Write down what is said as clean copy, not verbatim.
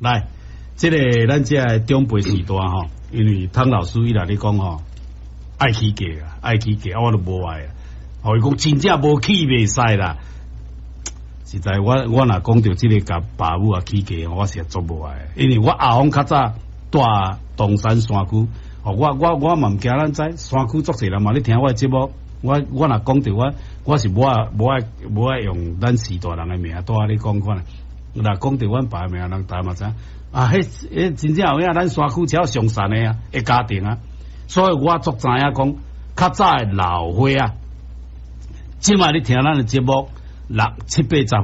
来，这个咱这长辈时代吼，因为汤老师伊来咧讲吼，爱起价啊，爱起价，我都无爱啊。哦，伊讲真正无起袂使啦。实在我若讲到这个甲爸母啊起价，我是做无爱，因为我阿公较早住东山山区，哦，我嘛毋惊咱知山区作侪人嘛咧听我的节目，我若讲到我是无爱用咱时代人的名带你讲看。若讲到阮爸的名，人大嘛知啊，迄真正有影，咱山区超上善的啊，一家庭啊，所以我足知影讲，较早的老岁啊，即卖你听咱的节目，6、7、8、10。